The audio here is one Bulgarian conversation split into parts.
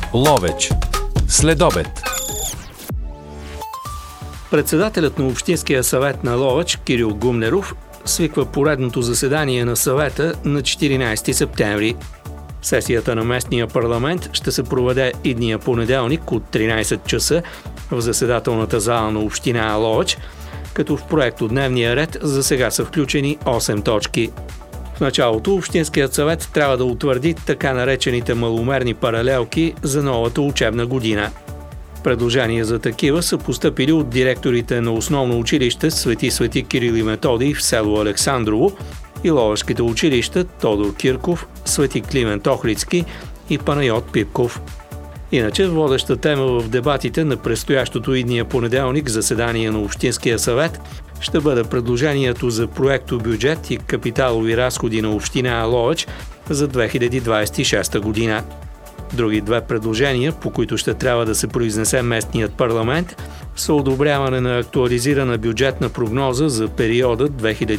Ловеч. Следобед. Председателят на Общинския съвет на Ловеч, Кирил Гумнеров, свиква поредното заседание на съвета на 14 септември. Сесията на местния парламент ще се проведе идния понеделник от 13 часа в заседателната зала на община Ловеч, като в проекто дневния ред за сега са включени 8 точки. В началото Общинският съвет трябва да утвърди така наречените маломерни паралелки за новата учебна година. Предложения за такива са постъпили от директорите на основно училище Свети Кирил и Методий в село Александрово и ловешките училища Тодор Кирков, Свети Климент Охридски и Панайот Пипков. Иначе водеща тема в дебатите на предстоящото идния понеделник заседание на Общинския съвет ще бъде предложението за проекто бюджет и капиталови разходи на община Ловеч за 2026 година. Други две предложения, по които ще трябва да се произнесе местният парламент, са одобряване на актуализирана бюджетна прогноза за периода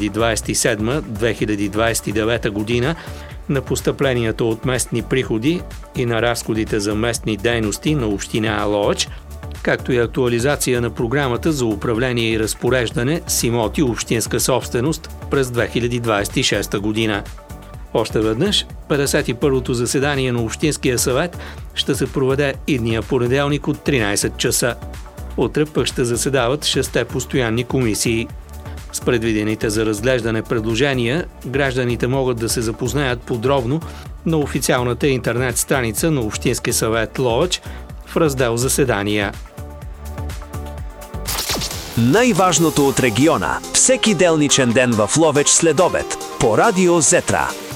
2027-2029 година на постъпленията от местни приходи и на разходите за местни дейности на община Ловеч, както и актуализация на програмата за управление и разпореждане с имоти общинска собственост през 2026 година. Още веднъж, 51-то заседание на Общинския съвет ще се проведе идния понеделник от 13 часа. Утре пък ще заседават 6 постоянни комисии. С предвидените за разглеждане предложения, гражданите могат да се запознаят подробно на официалната интернет страница на Общинския съвет Ловеч в раздел Заседания. Най-важното от региона. Всеки делничен ден в Ловеч след обед. По радио Зетра.